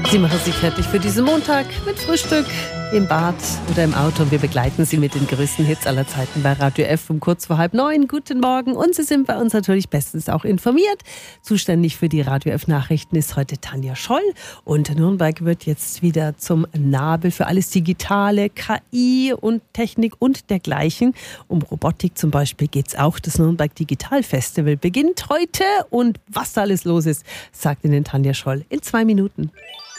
Sie machen sich fertig für diesen Montag mit Frühstück im Bad oder im Auto. Und wir begleiten Sie mit den größten Hits aller Zeiten bei Radio F um kurz vor 8:30. Guten Morgen. Und Sie sind bei uns natürlich bestens auch informiert. Zuständig für die Radio F Nachrichten ist heute Tanja Scholl. Und Nürnberg wird jetzt wieder zum Nabel für alles Digitale, KI und Technik und dergleichen. Um Robotik zum Beispiel geht es auch. Das Nürnberg Digital Festival beginnt heute. Und was da alles los ist, sagt Ihnen Tanja Scholl in 2 Minuten.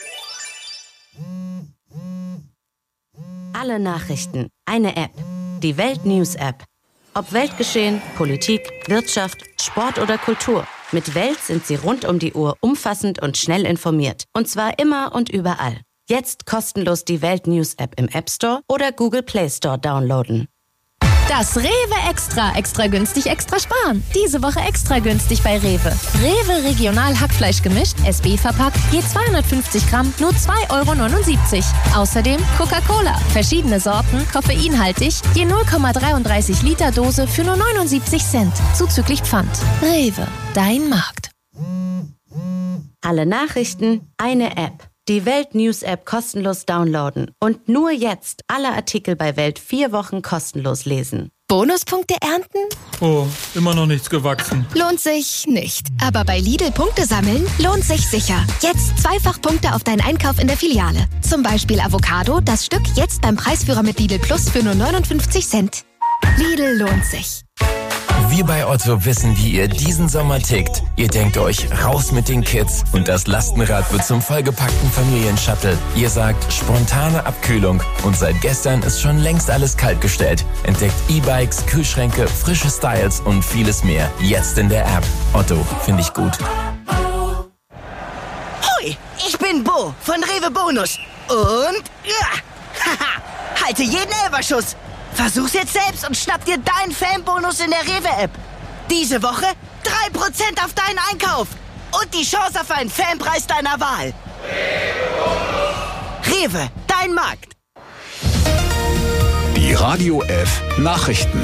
Alle Nachrichten, eine App. Die Welt News App. Ob Weltgeschehen, Politik, Wirtschaft, Sport oder Kultur. Mit Welt sind Sie rund um die Uhr umfassend und schnell informiert. Und zwar immer und überall. Jetzt kostenlos die Welt News App im App Store oder Google Play Store downloaden. Das Rewe Extra. Extra günstig, extra sparen. Diese Woche extra günstig bei Rewe. Rewe Regional Hackfleisch gemischt, SB verpackt, je 250 Gramm, nur 2,79 €. Außerdem Coca-Cola. Verschiedene Sorten, koffeinhaltig, je 0,33 Liter Dose für nur 79 Cent. Zuzüglich Pfand. Rewe, dein Markt. Alle Nachrichten, eine App. Die Welt News App kostenlos downloaden. Und nur jetzt alle Artikel bei Welt 4 Wochen kostenlos lesen. Bonuspunkte ernten? Oh, immer noch nichts gewachsen. Lohnt sich nicht. Aber bei Lidl Punkte sammeln lohnt sich sicher. Jetzt 2-fach Punkte auf deinen Einkauf in der Filiale. Zum Beispiel Avocado, das Stück jetzt beim Preisführer mit Lidl Plus für nur 59 Cent. Lidl lohnt sich. Wir bei Otto wissen, wie ihr diesen Sommer tickt. Ihr denkt euch, raus mit den Kids und das Lastenrad wird zum vollgepackten Familienshuttle. Ihr sagt, spontane Abkühlung und seit gestern ist schon längst alles kaltgestellt. Entdeckt E-Bikes, Kühlschränke, frische Styles und vieles mehr. Jetzt in der App. Otto, finde ich gut. Hoi, ich bin Bo von Rewe Bonus. Und haha, halte jeden Elferschuss. Versuch's jetzt selbst und schnapp dir deinen Fanbonus in der Rewe-App. Diese Woche 3% auf deinen Einkauf und die Chance auf einen Fanpreis deiner Wahl. Rewe, dein Markt. Die Radio F Nachrichten.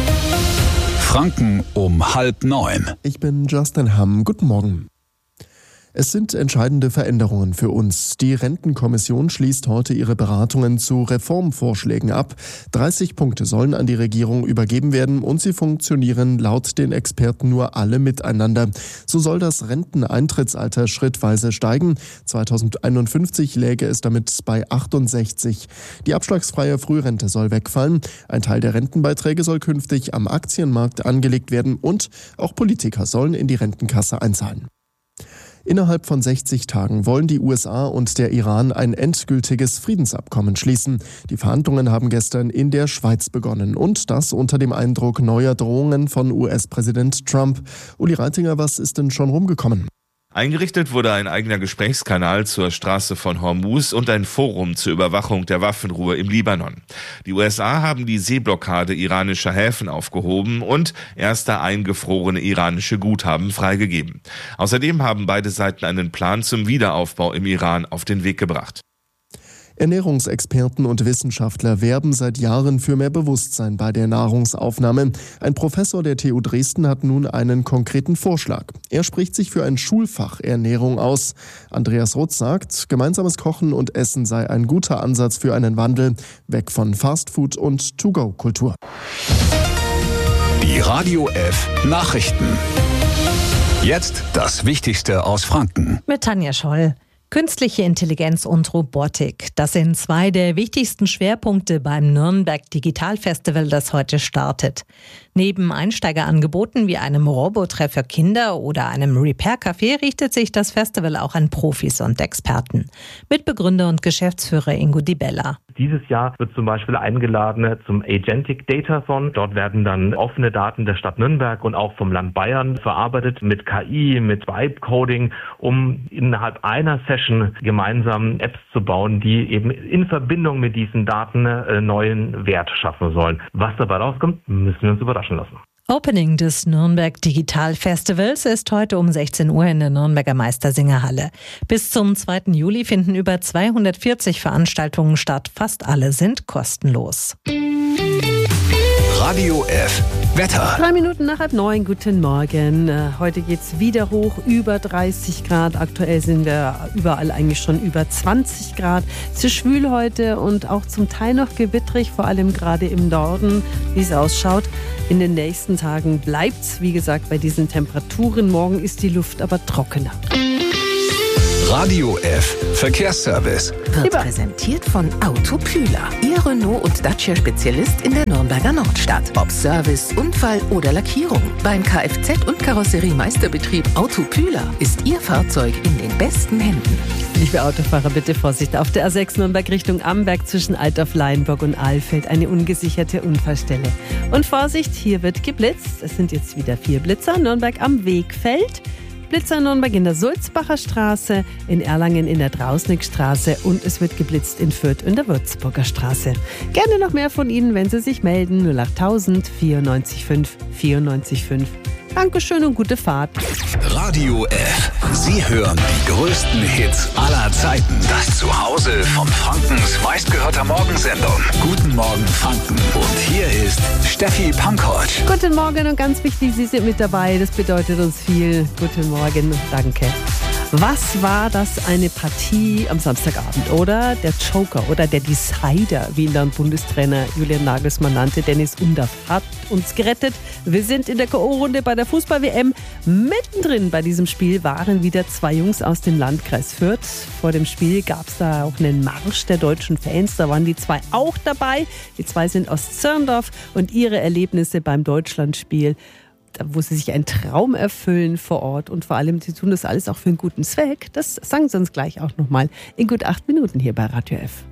Franken um 8:30. Ich bin Justin Hamm. Guten Morgen. Es sind entscheidende Veränderungen für uns. Die Rentenkommission schließt heute ihre Beratungen zu Reformvorschlägen ab. 30 Punkte sollen an die Regierung übergeben werden und sie funktionieren laut den Experten nur alle miteinander. So soll das Renteneintrittsalter schrittweise steigen. 2051 läge es damit bei 68. Die abschlagsfreie Frührente soll wegfallen. Ein Teil der Rentenbeiträge soll künftig am Aktienmarkt angelegt werden und auch Politiker sollen in die Rentenkasse einzahlen. Innerhalb von 60 Tagen wollen die USA und der Iran ein endgültiges Friedensabkommen schließen. Die Verhandlungen haben gestern in der Schweiz begonnen und das unter dem Eindruck neuer Drohungen von US-Präsident Trump. Uli Reitinger, was ist denn schon rumgekommen? Eingerichtet wurde ein eigener Gesprächskanal zur Straße von Hormuz und ein Forum zur Überwachung der Waffenruhe im Libanon. Die USA haben die Seeblockade iranischer Häfen aufgehoben und erste eingefrorene iranische Guthaben freigegeben. Außerdem haben beide Seiten einen Plan zum Wiederaufbau im Iran auf den Weg gebracht. Ernährungsexperten und Wissenschaftler werben seit Jahren für mehr Bewusstsein bei der Nahrungsaufnahme. Ein Professor der TU Dresden hat nun einen konkreten Vorschlag. Er spricht sich für ein Schulfach Ernährung aus. Andreas Rutz sagt, gemeinsames Kochen und Essen sei ein guter Ansatz für einen Wandel weg von Fastfood und To-Go-Kultur. Die Radio F Nachrichten. Jetzt das Wichtigste aus Franken. Mit Tanja Scholl. Künstliche Intelligenz und Robotik, das sind 2 der wichtigsten Schwerpunkte beim Nürnberg Digital Festival, das heute startet. Neben Einsteigerangeboten wie einem Robotreff für Kinder oder einem Repair-Café richtet sich das Festival auch an Profis und Experten. Mitbegründer und Geschäftsführer Ingo Di Bella. Dieses Jahr wird zum Beispiel eingeladen zum Agentic Datathon. Dort werden dann offene Daten der Stadt Nürnberg und auch vom Land Bayern verarbeitet mit KI, mit Vibe-Coding, um innerhalb einer Session gemeinsam Apps zu bauen, die eben in Verbindung mit diesen Daten neuen Wert schaffen sollen. Was dabei rauskommt, müssen wir uns überraschen lassen. Opening des Nürnberg Digital Festivals ist heute um 16 Uhr in der Nürnberger Meistersingerhalle. Bis zum 2. Juli finden über 240 Veranstaltungen statt. Fast alle sind kostenlos. Radio F Wetter. 3 Minuten nach 8:30, guten Morgen. Heute geht es wieder hoch, über 30 Grad. Aktuell sind wir überall eigentlich schon über 20 Grad. Es ist schwül heute und auch zum Teil noch gewittrig, vor allem gerade im Norden, wie es ausschaut. In den nächsten Tagen bleibt es, wie gesagt, bei diesen Temperaturen. Morgen ist die Luft aber trockener. Radio F Verkehrsservice. Wird präsentiert von Autopühler. Ihr Renault- und Dacia-Spezialist in der Nürnberger Nordstadt. Ob Service, Unfall oder Lackierung. Beim Kfz- und Karosseriemeisterbetrieb Autopühler ist Ihr Fahrzeug in den besten Händen. Liebe Autofahrer, bitte Vorsicht. Auf der A6 Nürnberg Richtung Amberg zwischen Altdorf-Leinburg und Alfeld eine ungesicherte Unfallstelle. Und Vorsicht, hier wird geblitzt. Es sind jetzt wieder 4 Blitzer. Nürnberg am Wegfeld. Blitzer in Nürnberg in der Sulzbacher Straße, in Erlangen in der Drausnickstraße und es wird geblitzt in Fürth in der Würzburger Straße. Gerne noch mehr von Ihnen, wenn Sie sich melden. 08000 94 5 94 5. Dankeschön und gute Fahrt. Radio F. Sie hören die größten Hits aller Zeiten. Das Zuhause von Frankens meistgehörter Morgensendung. Guten Morgen Franken. Und hier ist Steffi Pankovic. Guten Morgen und ganz wichtig, Sie sind mit dabei. Das bedeutet uns viel. Guten Morgen, danke. Was war das, eine Partie am Samstagabend, oder? Der Joker oder der Decider, wie ihn dann Bundestrainer Julian Nagelsmann nannte. Dennis Undaff hat uns gerettet. Wir sind in der K.O.-Runde bei der Fußball-WM. Mittendrin bei diesem Spiel waren wieder 2 Jungs aus dem Landkreis Fürth. Vor dem Spiel gab es da auch einen Marsch der deutschen Fans. Da waren die 2 auch dabei. Die 2 sind aus Zirndorf und ihre Erlebnisse beim Deutschlandspiel, wo sie sich einen Traum erfüllen vor Ort und vor allem, sie tun das alles auch für einen guten Zweck. Das sagen sie uns gleich auch nochmal in gut 8 Minuten hier bei Radio F.